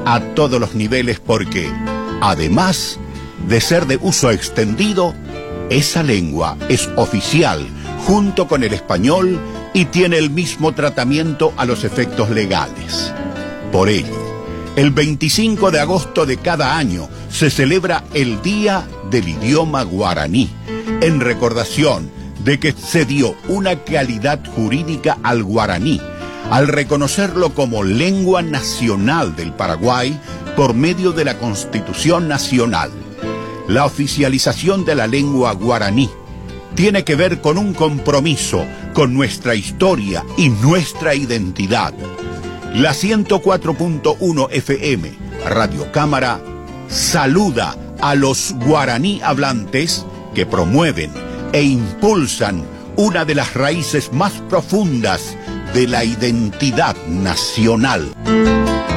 a todos los niveles porque, además de ser de uso extendido, esa lengua es oficial junto con el español y tiene el mismo tratamiento a los efectos legales. Por ello, el 25 de agosto de cada año se celebra el Día del Idioma Guaraní, en recordación de que se dio una calidad jurídica al guaraní, al reconocerlo como lengua nacional del Paraguay por medio de la Constitución Nacional. La oficialización de la lengua guaraní tiene que ver con un compromiso con nuestra historia y nuestra identidad. La 104.1 FM, Radio Cámara, saluda a los guaraní hablantes que promueven e impulsan una de las raíces más profundas de la identidad nacional.